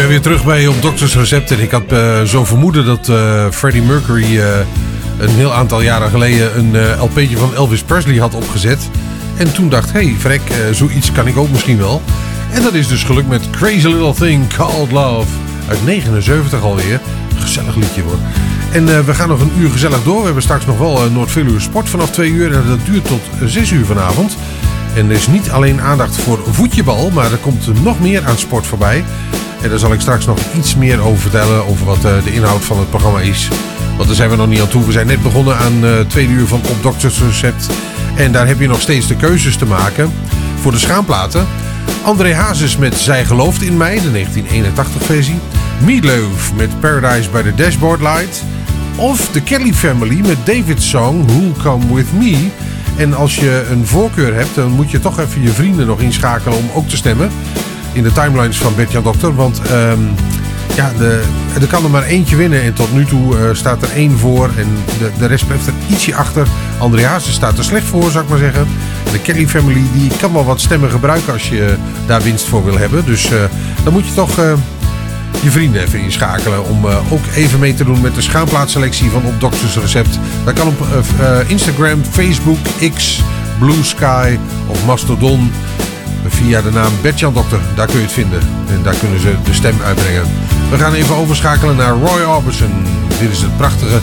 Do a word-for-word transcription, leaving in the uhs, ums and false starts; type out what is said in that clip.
weer terug bij op Doctors Recept. En ik had uh, zo vermoeden dat uh, Freddie Mercury uh, een heel aantal jaren geleden een uh, L P'tje van Elvis Presley had opgezet. En toen dacht, hé, hey, vrek, uh, zoiets kan ik ook misschien wel. En dat is dus gelukt met Crazy Little Thing Called Love. Uit negenenzeventig alweer. Gezellig liedje hoor. En uh, we gaan nog een uur gezellig door. We hebben straks nog wel uh, Noord-Veluwe Sport vanaf twee uur. En dat duurt tot zes uur vanavond. En er is niet alleen aandacht voor voetjebal, maar er komt nog meer aan sport voorbij. En daar zal ik straks nog iets meer over vertellen, over wat uh, de inhoud van het programma is. Want daar zijn we nog niet aan toe. We zijn net begonnen aan uh, tweede uur van Op Doctors Recept. En daar heb je nog steeds de keuzes te maken voor de schaamplaten. André Hazes met Zij gelooft in mij, de negentien eenentachtig versie. Meatloaf met Paradise by the Dashboard Light. Of The Kelly Family met David's song Who'll Come With Me. En als je een voorkeur hebt, dan moet je toch even je vrienden nog inschakelen om ook te stemmen. In de timelines van Bert-Jan Dokter. Want um, ja, de, er kan er maar eentje winnen. En tot nu toe uh, staat er één voor. En de, de rest blijft er ietsje achter. André Hazes staat er slecht voor, zou ik maar zeggen. En de Kelly Family die kan wel wat stemmen gebruiken als je daar winst voor wil hebben. Dus uh, dan moet je toch uh, je vrienden even inschakelen. Om uh, ook even mee te doen met de schaamplaatsselectie van Op Doctors Recept. Dat kan op uh, Instagram, Facebook, X, Blue Sky of Mastodon. Via de naam Bert-Jan Dokter, daar kun je het vinden. En daar kunnen ze de stem uitbrengen. We gaan even overschakelen naar Roy Orbison. Dit is het prachtige